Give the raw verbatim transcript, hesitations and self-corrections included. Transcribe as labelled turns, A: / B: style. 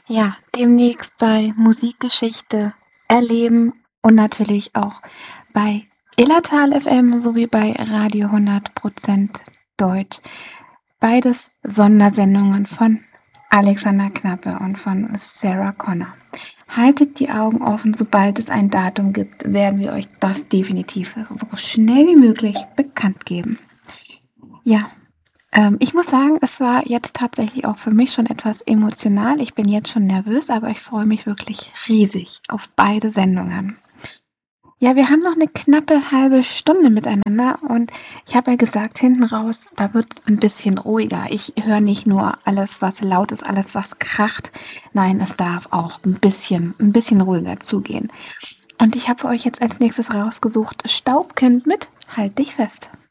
A: Ja, demnächst bei Musikgeschichte erleben und natürlich auch bei Illertal F M sowie bei Radio hundert Prozent Deutsch. Beides Sondersendungen von Alexander Knappe und von Sarah Connor. Haltet die Augen offen, sobald es ein Datum gibt, werden wir euch das definitiv so schnell wie möglich bekannt geben. Ja, ähm, ich muss sagen, es war jetzt tatsächlich auch für mich schon etwas emotional. Ich bin jetzt schon nervös, aber ich freue mich wirklich riesig auf beide Sendungen. Ja, wir haben noch eine knappe halbe Stunde miteinander und ich habe ja gesagt, hinten raus, da wird es ein bisschen ruhiger. Ich höre nicht nur alles, was laut ist, alles, was kracht. Nein, es darf auch ein bisschen, ein bisschen ruhiger zugehen. Und ich habe für euch jetzt als nächstes rausgesucht Staubkind mit Halt dich fest.